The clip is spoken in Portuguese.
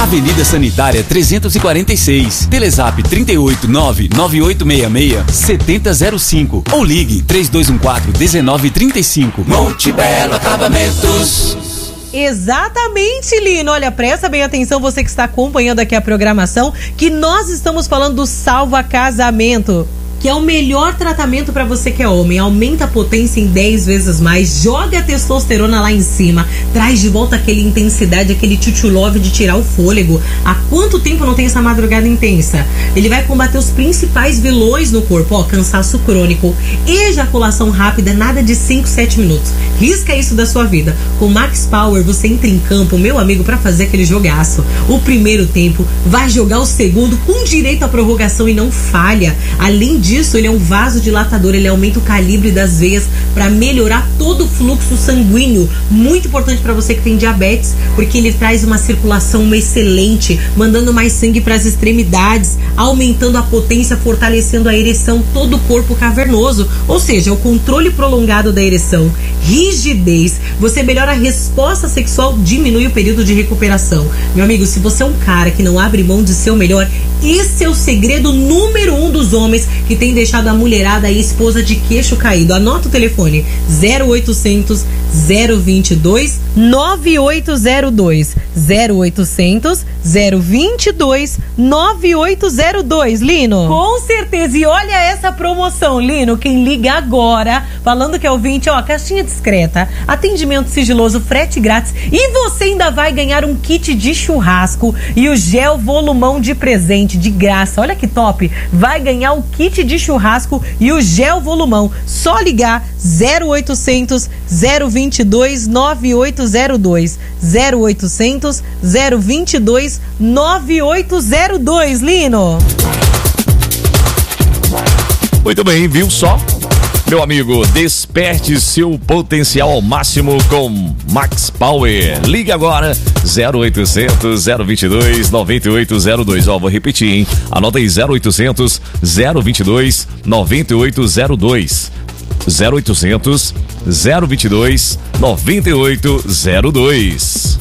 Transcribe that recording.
Avenida Sanitária 346. Telezap 389-9866-7005 ou ligue 3214-1935. Monte Belo Acabamentos. Exatamente, Lino. Olha, presta bem atenção, você que está acompanhando aqui a programação, que nós estamos falando do Salva Casamento, que é o melhor tratamento para você que é homem. Aumenta a potência em 10 vezes mais, joga a testosterona lá em cima, traz de volta aquela intensidade, aquele tchutchulove de tirar o fôlego. Há quanto tempo não tem essa madrugada intensa? Ele vai combater os principais vilões no corpo, ó, cansaço crônico, ejaculação rápida, nada de 5, 7 minutos. Risca isso da sua vida. Com Max Power você entra em campo, meu amigo, para fazer aquele jogaço. O primeiro tempo, vai jogar o segundo com direito à prorrogação e não falha. Além disso, ele é um vasodilatador, ele aumenta o calibre das veias para melhorar todo o fluxo sanguíneo. Muito importante para você que tem diabetes, porque ele traz uma circulação excelente, mandando mais sangue para as extremidades, aumentando a potência, fortalecendo a ereção, todo o corpo cavernoso, ou seja, o controle prolongado da ereção, rigidez, você melhora a resposta sexual, diminui o período de recuperação. Meu amigo, se você é um cara que não abre mão de ser o melhor, esse é o segredo número 1 dos homens que tem deixado a mulherada e a esposa de queixo caído. Anota o telefone: 0800 022 9802, 0800 022 9802, Lino. Com certeza. E olha essa promoção, Lino. Quem liga agora, falando que é ouvinte, ó, caixinha discreta, atendimento sigiloso, frete grátis, e você ainda vai ganhar um kit de churrasco e o gel volumão de presente, de graça. Olha que top. Vai ganhar o kit de churrasco e o gel volumão. Só ligar 0800 022 9802, 0800 022 9802, Lino. Muito bem, viu só? Meu amigo, desperte seu potencial ao máximo com Max Power. Ligue agora, 0800 022 9802. Ó, vou repetir, hein? Anota aí, 0800 022 9802. 0800 022 9802.